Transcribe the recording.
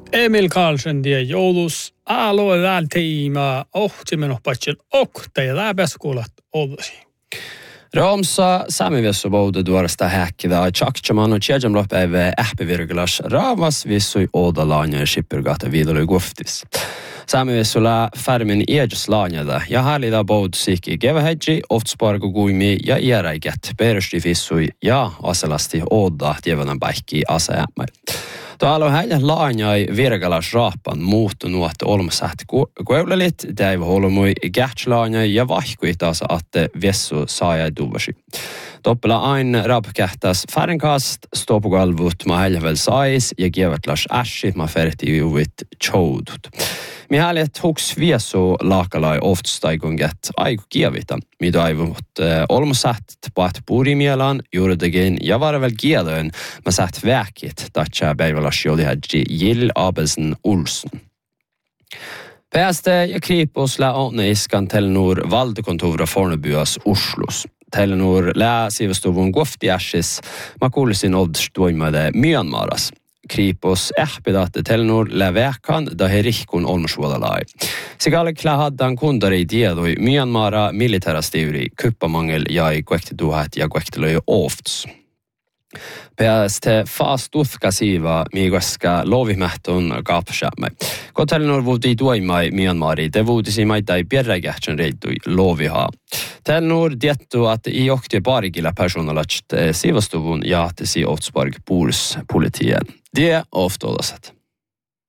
Emil Karlsson die joulus aloilla tiimaa ohtimen opatsen okta ja läpäskuulat ollasi. Raamsa saamiviessu voudu duorasta häkkida tjaktjaman och tjejamlopäivä ähpivirgulas raavas vissui oodalaania ja shippurgata viidolui guftis. Saamiviessulla färmin eedjus laaniada ja häälida boud siikki gevähedji, oftspargu guimi ja iäräiget perusti vissui ja aselasti ooda tjevanan päihki aseämmä. Tuolla häillä laanjai virgalas raapan muuttunut olmasähti kueulelit, täivä holmui gärtslaanjai ja vahkui taas atte vessu saajai duvasi. Toppela ain rapkähtäs färnkast, stopugalvut ma häillä sais ja gevatlas ässit ma ferti juvit choudut. Mihallet huks viesu laakalai oftstaigunget aiku kievita, mitä aivut olmasäht paat puurimielan juuridagen ja varvel kielöön ma säht väkit tatsa päivälas jolihädji Jill Abelsen Olsen. Pääste ja kriipos lää åtne iskan Telenor valdekontora Fornebuas Oslos. Telenor lää sivastuvun goftiäsis ma kuulisin oddstuimade Myanmaras. Kriipos ähpidatte Telenor lää väkan da herihkun olmasuodalai. Sigalle klähaddan kundari diedoi Myanmara militärasturi kuppamangel ja kuektiduhat ja kuektilöi ofts. Pääste fast uthkasiva miikoska lovimähtön kaapsaamme. Kun Telenor vuoti tuimai Myanmari, te vuutisi maitai pierräkähtsän reittui lovihaa. Telenor diettu, että i johti parikilla personalat sivastuvun ja tesi oftsparg puls politien. Det oftolaset.